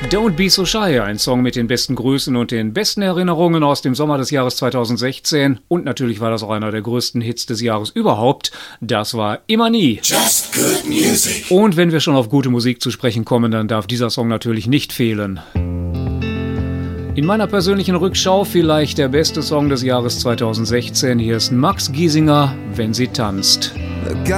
Don't Be So Shy, ein Song mit den besten Grüßen und den besten Erinnerungen aus dem Sommer des Jahres 2016. Und natürlich war das auch einer der größten Hits des Jahres überhaupt. Das war Immer Nie. Just good music. Und wenn wir schon auf gute Musik zu sprechen kommen, dann darf dieser Song natürlich nicht fehlen. In meiner persönlichen Rückschau vielleicht der beste Song des Jahres 2016. Hier ist Max Giesinger, Wenn sie tanzt.